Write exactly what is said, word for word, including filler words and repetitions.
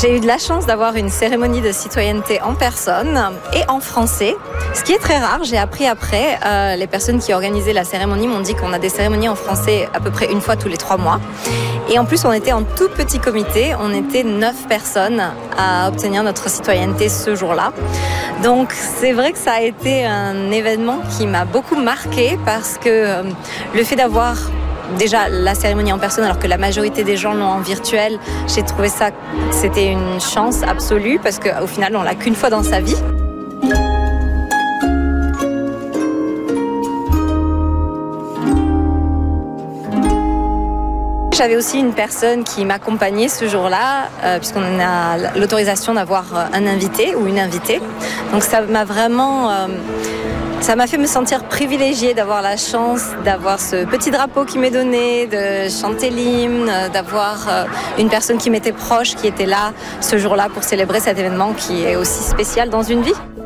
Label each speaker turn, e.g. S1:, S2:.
S1: J'ai eu de la chance d'avoir une cérémonie de citoyenneté en personne et en français, ce qui est très rare. J'ai appris après, euh, les personnes qui organisaient la cérémonie m'ont dit qu'on a des cérémonies en français à peu près une fois tous les trois mois. Et en plus, on était en tout petit comité, on était neuf personnes à obtenir notre citoyenneté ce jour-là. Donc c'est vrai que ça a été un événement qui m'a beaucoup marqué parce que euh, le fait d'avoir déjà la cérémonie en personne alors que la majorité des gens l'ont en virtuel, j'ai trouvé ça, c'était une chance absolue parce qu'au final on l'a qu'une fois dans sa vie. J'avais aussi une personne qui m'accompagnait ce jour-là, euh, puisqu'on a l'autorisation d'avoir un invité ou une invitée. Donc ça m'a vraiment... Euh, Ça m'a fait me sentir privilégiée d'avoir la chance d'avoir ce petit drapeau qui m'est donné, de chanter l'hymne, d'avoir une personne qui m'était proche, qui était là ce jour-là pour célébrer cet événement qui est aussi spécial dans une vie.